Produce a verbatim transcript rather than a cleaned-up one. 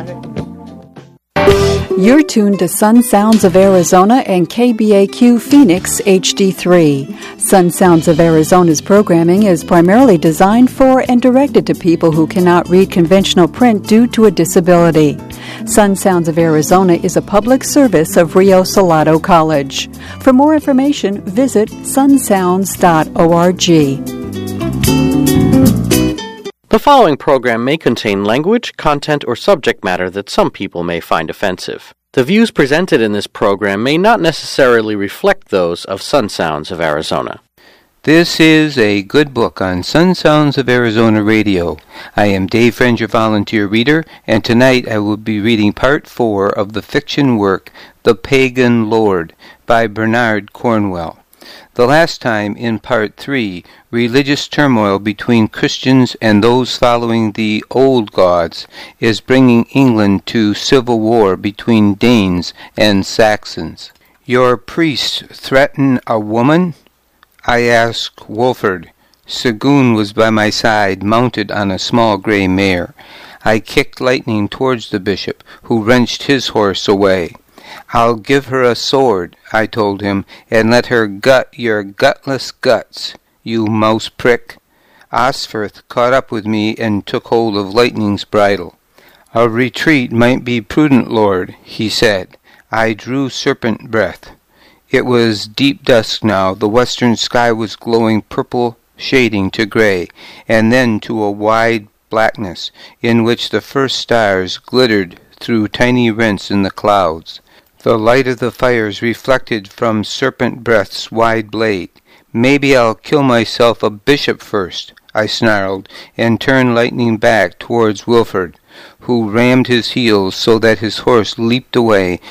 You're tuned to Sun Sounds of Arizona and K B A Q Phoenix H D three. Sun Sounds of Arizona's programming is primarily designed for and directed to people who cannot read conventional print due to a disability. Sun Sounds of Arizona is a public service of Rio Salado College. For more information, visit sun sounds dot org. The following program may contain language, content, or subject matter that some people may find offensive. The views presented in this program may not necessarily reflect those of Sun Sounds of Arizona. This is a good book on Sun Sounds of Arizona Radio. I am Dave Friend, your volunteer reader, and tonight I will be reading part four of the fiction work The Pagan Lord by Bernard Cornwell. The last time, in part three, religious turmoil between Christians and those following the old gods is bringing England to civil war between Danes and Saxons. Your priests threaten a woman? I asked Wolford. Sagoon was by my side, mounted on a small grey mare. I kicked Lightning towards the bishop, who wrenched his horse away. I'll give her a sword, I told him, and let her gut your gutless guts, you mouse prick. Osferth caught up with me and took hold of Lightning's bridle. A retreat might be prudent, Lord, he said. I drew serpent breath. It was deep dusk now. The western sky was glowing purple, shading to grey, and then to a wide blackness, in which the first stars glittered through tiny rents in the clouds. The light of the fires reflected from Serpent Breath's wide blade. Maybe I'll kill myself a bishop first, I snarled, and turned Lightning back towards Wilford, who rammed his heels so that his horse leaped away